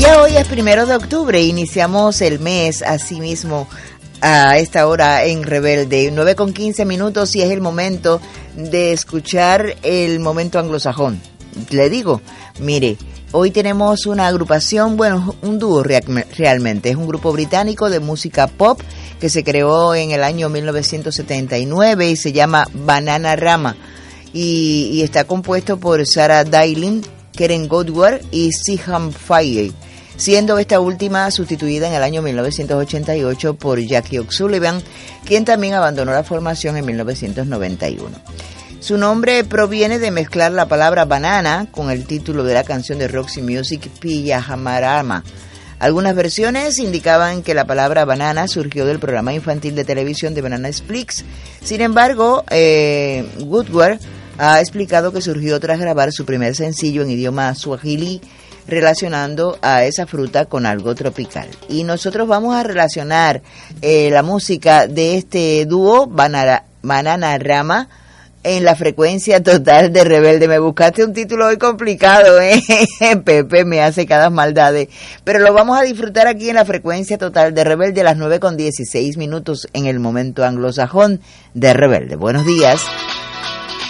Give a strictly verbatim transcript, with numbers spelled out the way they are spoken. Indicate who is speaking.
Speaker 1: día hoy es primero de octubre, iniciamos el mes así mismo a esta hora en Rebelde, nueve con quince minutos, y es el momento de escuchar el momento anglosajón. Le digo, mire, hoy tenemos una agrupación, bueno, un dúo realmente, es un grupo británico de música pop que se creó en el año mil novecientos setenta y nueve y se llama Bananarama, y, y está compuesto por Sarah Dayling, Karen Woodward y Siham Faye, siendo esta última sustituida en el año mil novecientos ochenta y ocho por Jackie O'Sullivan, quien también abandonó la formación en mil novecientos noventa y uno. Su nombre proviene de mezclar la palabra banana con el título de la canción de Roxy Music, Piyahamarama. Algunas versiones indicaban que la palabra banana surgió del programa infantil de televisión de Banana Splits. Sin embargo, eh, Woodward ha explicado que surgió tras grabar su primer sencillo en idioma suajili, relacionando a esa fruta con algo tropical. Y nosotros vamos a relacionar eh, la música de este dúo, Bananarama, en la frecuencia total de Rebelde. Me buscaste un título hoy complicado, ¿eh? Pepe me hace cada maldades. Pero lo vamos a disfrutar aquí en la frecuencia total de Rebelde a las nueve con dieciséis minutos en el momento anglosajón de Rebelde. Buenos días.